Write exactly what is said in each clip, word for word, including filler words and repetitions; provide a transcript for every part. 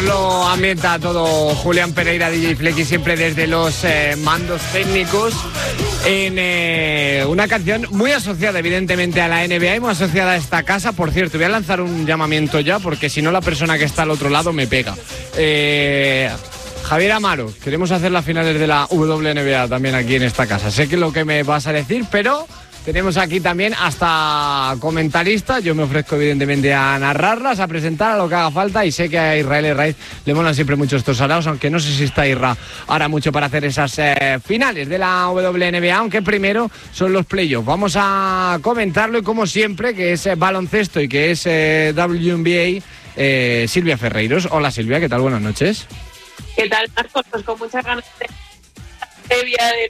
nos lo ambienta todo Julián Pereira, D J Flecky, siempre desde los eh, mandos técnicos, en eh, una canción muy asociada evidentemente a la N B A y muy asociada a esta casa. Por cierto, voy a lanzar un llamamiento ya, porque si no la persona que está al otro lado me pega. Eh... Javier Amaro, queremos hacer las finales de la W N B A también aquí en esta casa. Sé que es lo que me vas a decir, pero tenemos aquí también hasta comentaristas. Yo me ofrezco evidentemente a narrarlas, a presentar, a lo que haga falta, y sé que a Israel Herraiz le molan siempre mucho estos salados, aunque no sé si está Isra ahora mucho para hacer esas eh, finales de la W N B A, aunque primero son los playoffs. Vamos a comentarlo, y como siempre, que es eh, baloncesto y que es eh, W N B A, eh, Silvia Ferreiros. Hola Silvia, ¿qué tal? Buenas noches. ¿Qué tal, Marcos? Pues con muchas ganas de previa de...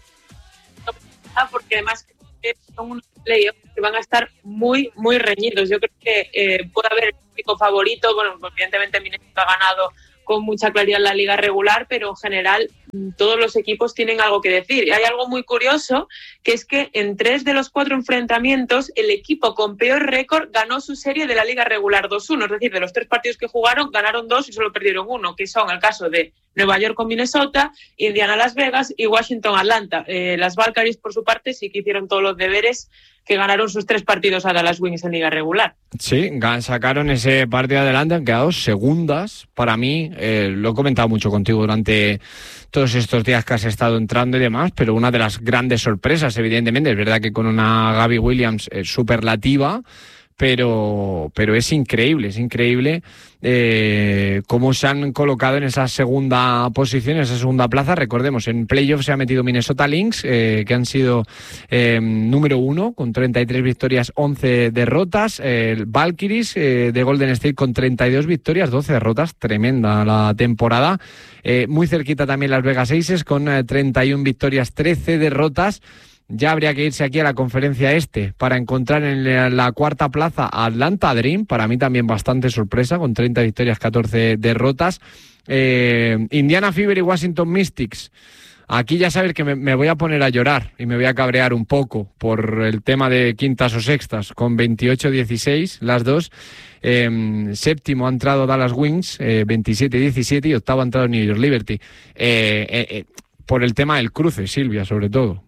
porque además son unos playoffs que van a estar muy, muy reñidos. Yo creo que eh, puede haber un único favorito. Bueno, evidentemente Minnesota ha ganado con mucha claridad la liga regular, pero en general todos los equipos tienen algo que decir. Y hay algo muy curioso, que es que en tres de los cuatro enfrentamientos el equipo con peor récord ganó su serie de la liga regular dos uno, es decir, de los tres partidos que jugaron ganaron dos y solo perdieron uno, que son el caso de Nueva York con Minnesota, Indiana Las Vegas y Washington Atlanta. Eh, las Valkyries, por su parte, sí que hicieron todos los deberes, que ganaron sus tres partidos a Dallas Wings en liga regular. Sí, sacaron ese partido adelante, han quedado segundas. Para mí, eh, lo he comentado mucho contigo durante todos estos días que has estado entrando y demás, pero una de las grandes sorpresas, evidentemente, es verdad que con una Gabby Williams eh, superlativa, pero, pero es increíble, es increíble eh, cómo se han colocado en esa segunda posición, en esa segunda plaza. Recordemos, en playoffs se ha metido Minnesota Lynx, eh, que han sido eh, número uno, con treinta y tres victorias, once derrotas. Eh, el Valkyries eh, de Golden State con treinta y dos victorias, doce derrotas, tremenda la temporada. Eh, muy cerquita también Las Vegas Aces con eh, treinta y una victorias, trece derrotas. Ya habría que irse aquí a la conferencia este para encontrar en la, la cuarta plaza a Atlanta Dream, para mí también bastante sorpresa, con treinta victorias, catorce derrotas. Eh, Indiana Fever y Washington Mystics. Aquí ya sabes que me, me voy a poner a llorar y me voy a cabrear un poco por el tema de quintas o sextas, con veintiocho dieciséis las dos. Eh, séptimo ha entrado Dallas Wings, eh, veintisiete diecisiete, y octavo ha entrado New York Liberty. Eh, eh, eh, por el tema del cruce, Silvia, sobre todo.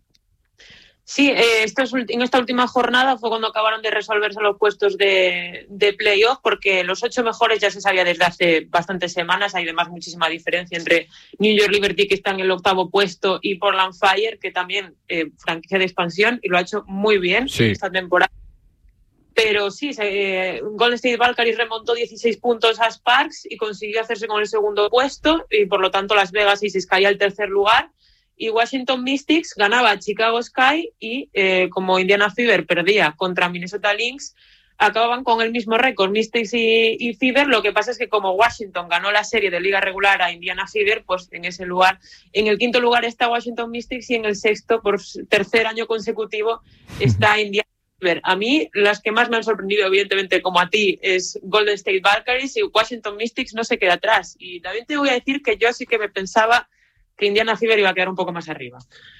Sí, eh, estos, en esta última jornada fue cuando acabaron de resolverse los puestos de, de playoff, porque los ocho mejores ya se sabía desde hace bastantes semanas. Hay además muchísima diferencia entre New York Liberty, que está en el octavo puesto, y Portland Fire, que también eh, franquicia de expansión, y lo ha hecho muy bien sí. esta temporada. Pero sí, eh, Golden State Valkyries remontó dieciséis puntos a Sparks y consiguió hacerse con el segundo puesto, y por lo tanto Las Vegas Aces caía al tercer lugar. Y Washington Mystics ganaba a Chicago Sky y, eh, como Indiana Fever perdía contra Minnesota Lynx, acababan con el mismo récord, Mystics y, y Fever. Lo que pasa es que como Washington ganó la serie de liga regular a Indiana Fever, pues en ese lugar, en el quinto lugar está Washington Mystics, y en el sexto, por tercer año consecutivo, está Indiana Fever. A mí, las que más me han sorprendido, evidentemente, como a ti, es Golden State Valkyries, y Washington Mystics no se queda atrás. Y también te voy a decir que yo sí que me pensaba que Indiana Fever iba a quedar un poco más arriba.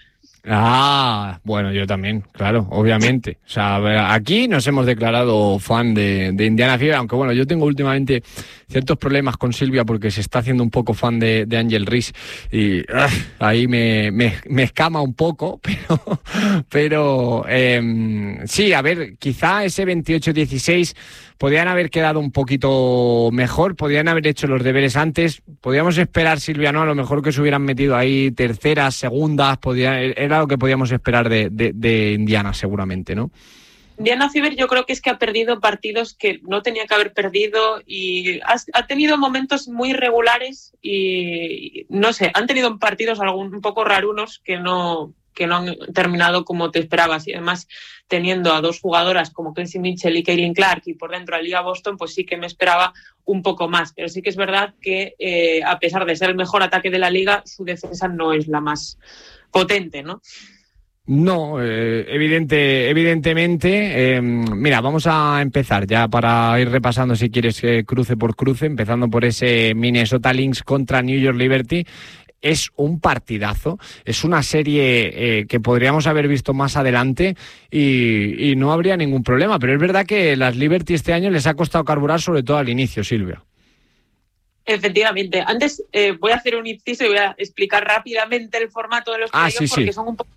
Ah, bueno, yo también, claro, obviamente. O sea, aquí nos hemos declarado fan de, de Indiana Fever, aunque bueno, yo tengo últimamente ciertos problemas con Silvia porque se está haciendo un poco fan de, de Angel Reese, y uh, ahí me, me, me escama un poco, pero, pero eh, sí, a ver, quizá ese veintiocho dieciséis podían haber quedado un poquito mejor, podían haber hecho los deberes antes, podíamos esperar, Silvia, ¿no? A lo mejor que se hubieran metido ahí terceras, segundas, podía, era lo que podíamos esperar de, de, de Indiana, seguramente, ¿no? Indiana Fever yo creo que es que ha perdido partidos que no tenía que haber perdido, y ha, ha tenido momentos muy irregulares y, no sé, han tenido partidos algún, un poco rarunos que no... que no han terminado como te esperabas, y además teniendo a dos jugadoras como Kenzie Mitchell y Caitlin Clark, y por dentro a Liga Boston, pues sí que me esperaba un poco más, pero sí que es verdad que eh, a pesar de ser el mejor ataque de la liga, su defensa no es la más potente, ¿no? No, eh, evidente, evidentemente. Eh, mira, vamos a empezar ya para ir repasando, si quieres, eh, cruce por cruce, empezando por ese Minnesota Lynx contra New York Liberty. Es un partidazo, es una serie eh, que podríamos haber visto más adelante y, y no habría ningún problema, pero es verdad que las Liberty este año les ha costado carburar, sobre todo al inicio, Silvia. Efectivamente. Antes eh, voy a hacer un inciso y voy a explicar rápidamente el formato de los ah, playoffs sí, porque sí. son un poco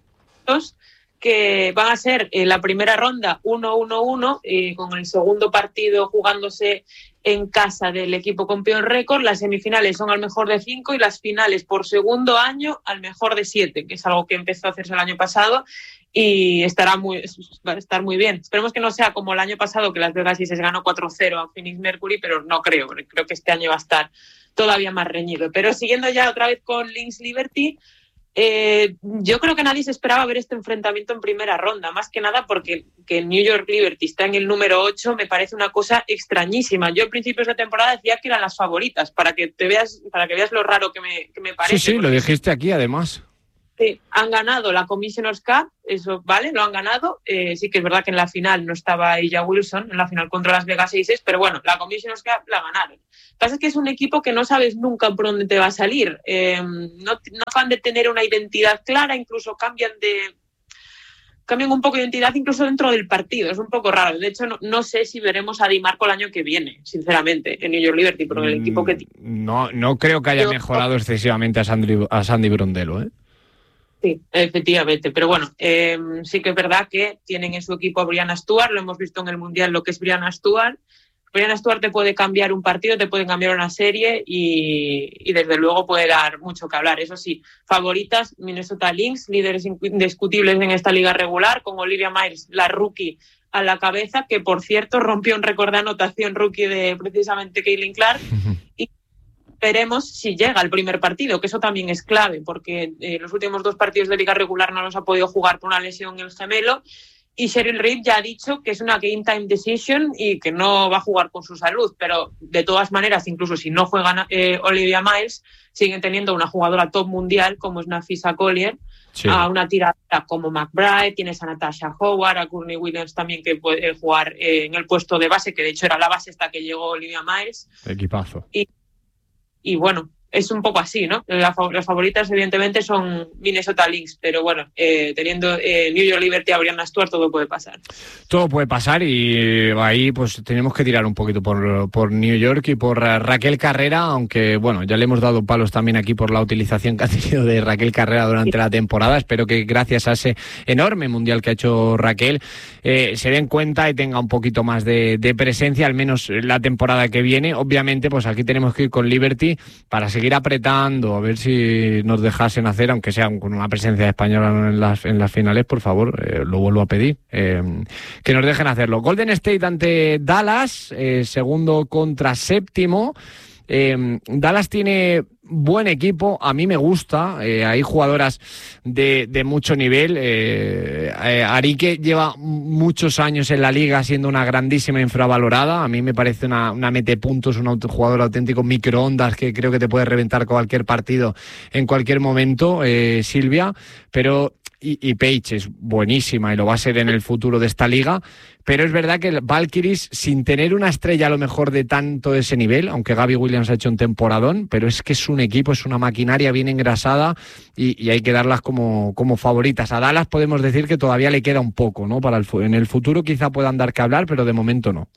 que van a ser en la primera ronda uno uno uno, eh, con el segundo partido jugándose en casa del equipo con peor récord. Las semifinales son al mejor de cinco y las finales por segundo año al mejor de siete, que es algo que empezó a hacerse el año pasado y estará muy, va a estar muy bien. Esperemos que no sea como el año pasado, que Las Vegas se ganó cuatro cero a Phoenix Mercury, pero no creo, creo que este año va a estar todavía más reñido. Pero siguiendo ya otra vez con Lynx Liberty, Eh, yo creo que nadie se esperaba ver este enfrentamiento en primera ronda, más que nada porque que el New York Liberty está en el número ocho me parece una cosa extrañísima. Yo a principios de temporada decía que eran las favoritas, para que te veas, para que veas lo raro que me, que me parece. Sí, sí, lo dijiste aquí además. Sí, han ganado la Commissioner's Cup, eso vale, lo han ganado. Eh, sí que es verdad que en la final no estaba ella Wilson, en la final contra Las Vegas Aces, pero bueno, la Commissioner's Cup la ganaron. Lo que pasa es que es un equipo que no sabes nunca por dónde te va a salir. Eh, no, no acaban de tener una identidad clara, incluso cambian de cambian un poco de identidad incluso dentro del partido. Es un poco raro. De hecho, no, no sé si veremos a Di Marco el año que viene, sinceramente, en New York Liberty, porque el equipo que tiene... No, no creo que haya Yo... mejorado excesivamente a Sandy, a Sandy Brondello, ¿eh? Sí, efectivamente. Pero bueno, eh, sí que es verdad que tienen en su equipo a Brianna Stewart. Lo hemos visto en el Mundial lo que es Brianna Stewart. Brianna Stewart te puede cambiar un partido, te puede cambiar una serie y, y desde luego puede dar mucho que hablar. Eso sí, favoritas, Minnesota Lynx, líderes indiscutibles en esta liga regular, con Olivia Myers, la rookie, a la cabeza, que por cierto rompió un récord de anotación rookie de precisamente Caitlin Clark. Uh-huh. Y veremos si llega al primer partido, que eso también es clave, porque eh, los últimos dos partidos de liga regular no los ha podido jugar por una lesión en el gemelo. Y Cheryl Reed ya ha dicho que es una game time decision y que no va a jugar con su salud, pero de todas maneras, incluso si no juega eh, Olivia Myers, siguen teniendo una jugadora top mundial como es Nafisa Collier, sí. A una tiradora como McBride, tienes a Natasha Howard, a Courtney Williams también que puede jugar eh, en el puesto de base, que de hecho era la base hasta que llegó Olivia Myers. Equipazo. Y, y bueno, es un poco así, ¿no? La, las favoritas, evidentemente, son Minnesota Lynx, pero bueno, eh, teniendo eh, New York Liberty a Brianna Stewart, todo puede pasar. Todo puede pasar y ahí pues tenemos que tirar un poquito por, por New York y por Raquel Carrera, aunque bueno, ya le hemos dado palos también aquí por la utilización que ha tenido de Raquel Carrera durante sí. la temporada. Espero que gracias a ese enorme mundial que ha hecho Raquel, eh, se den cuenta y tenga un poquito más de, de presencia, al menos la temporada que viene. Obviamente, pues aquí tenemos que ir con Liberty para seguir ir apretando, a ver si nos dejasen hacer, aunque sea con una presencia española en las, en las finales, por favor, eh, lo vuelvo a pedir, eh, que nos dejen hacerlo. Golden State ante Dallas, eh, segundo contra séptimo. Eh, Dallas tiene buen equipo, a mí me gusta, eh, hay jugadoras de, de mucho nivel. eh, eh, Arique lleva muchos años en la liga siendo una grandísima infravalorada, a mí me parece una, una metepuntos, un jugador auténtico microondas que creo que te puede reventar cualquier partido en cualquier momento, eh, Silvia, pero y, y Paige es buenísima y lo va a ser en el futuro de esta liga. Pero es verdad que Valkyries, sin tener una estrella a lo mejor de tanto ese nivel, aunque Gabby Williams ha hecho un temporadón, pero es que es un equipo, es una maquinaria bien engrasada y, y hay que darlas como, como favoritas. A Dallas podemos decir que todavía le queda un poco, ¿no? Para el, en el futuro quizá puedan dar que hablar, pero de momento no.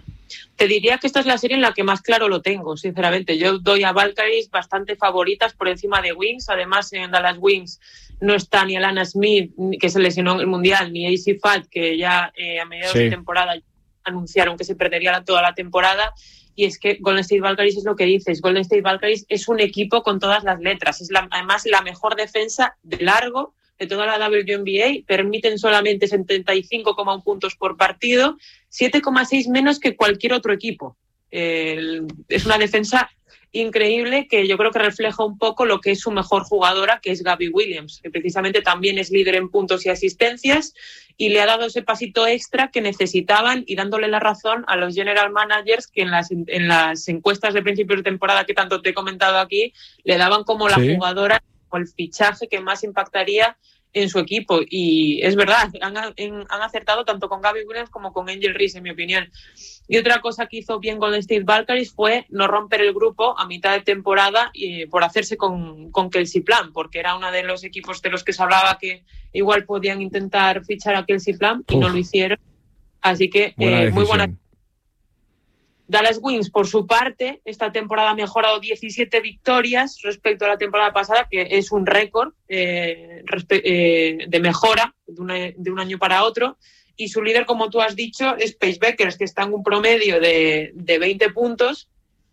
Te diría que esta es la serie en la que más claro lo tengo, sinceramente. Yo doy a Valkyries bastante favoritas por encima de Wings. Además, en Dallas Wings no está ni Alana Smith, que se lesionó en el Mundial, ni A C Fat, que ya eh, a mediados sí. de temporada anunciaron que se perdería la, toda la temporada. Y es que Golden State Valkyries es lo que dices. Golden State Valkyries es un equipo con todas las letras. Es la, además la mejor defensa de largo de toda la W N B A, permiten solamente setenta y cinco coma uno puntos por partido, siete coma seis menos que cualquier otro equipo. Eh, es una defensa increíble que yo creo que refleja un poco lo que es su mejor jugadora, que es Gabby Williams, que precisamente también es líder en puntos y asistencias y le ha dado ese pasito extra que necesitaban y dándole la razón a los general managers que en las, en las encuestas de principios de temporada que tanto te he comentado aquí, le daban como la sí. jugadora o el fichaje que más impactaría en su equipo. Y es verdad, han, han acertado tanto con Gabby Williams como con Angel Reese, en mi opinión. Y otra cosa que hizo bien Golden State Valkyries fue no romper el grupo a mitad de temporada y por hacerse con, con Kelsey Plum, porque era uno de los equipos de los que se hablaba que igual podían intentar fichar a Kelsey Plum y Uf. no lo hicieron. Así que buena eh, muy buena. Dallas Wings, por su parte, esta temporada ha mejorado diecisiete victorias respecto a la temporada pasada, que es un récord eh, respe- eh, de mejora de, una, de un año para otro. Y su líder, como tú has dicho, es Pacebakers, que está en un promedio de, de veinte puntos.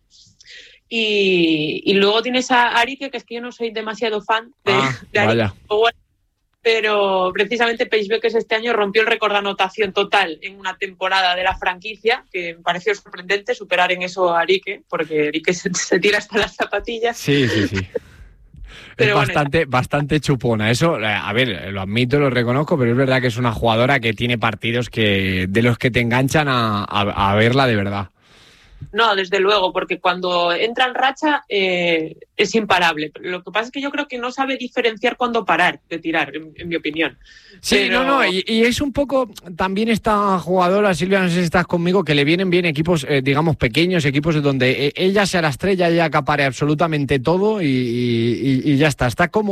Y, y luego tienes a Arique, que es que yo no soy demasiado fan de, ah, de Arique, vaya. pero precisamente Pacebakers este año rompió el récord de anotación total en una temporada de la franquicia, que me pareció sorprendente superar en eso a Arique, porque Arique se, se tira hasta las zapatillas. Sí, sí, sí. Pero es bueno, bastante, bastante chupona. Eso, a ver, lo admito, lo reconozco, pero es verdad que es una jugadora que tiene partidos que de los que te enganchan a, a, a verla de verdad. No, desde luego, porque cuando entra en racha eh, es imparable. Lo que pasa es que yo creo que no sabe diferenciar cuándo parar de tirar, en, en mi opinión. Sí, Pero... no, no, y, y es un poco también esta jugadora, Silvia, no sé si estás conmigo, que le vienen bien equipos, eh, digamos, pequeños, equipos donde ella sea la estrella, ella acapare absolutamente todo y, y, y ya está. Está como